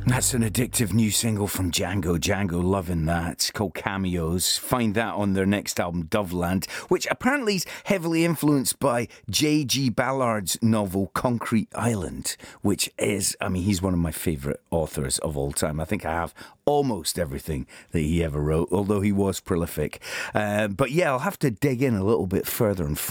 That's an addictive new single from Django. Django, loving that. It's called Cameos. Find that on their next album, Doveland, which apparently is heavily influenced by J.G. Ballard's novel Concrete Island, which is, he's one of my favourite authors of all time. I think I have almost everything that he ever wrote, although he was prolific. But yeah, I'll have to dig in a little bit further and